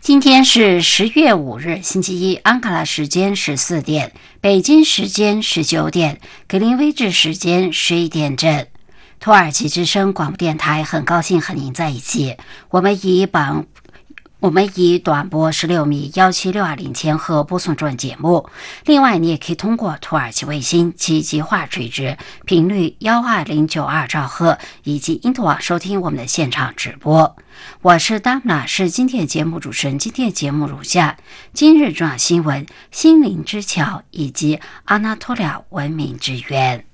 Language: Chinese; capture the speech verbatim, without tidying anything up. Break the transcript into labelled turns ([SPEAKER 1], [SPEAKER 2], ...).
[SPEAKER 1] 今天是十月五日，星期一，安卡拉时间十四点，北京时间十九点，格林威治时间十一点整。土耳其之声广播电台很高兴和您在一起。我们以榜我们以短波十六米一七六二零千赫播送中文节目。另外，你也可以通过土耳其卫星及极化垂直频率一二零九二兆赫以及因特网收听我们的现场直播。我是达姆娜，是今天的节目主持人。今天的节目如下：今日重要新闻、心灵之桥以及阿纳托利亚文明之源。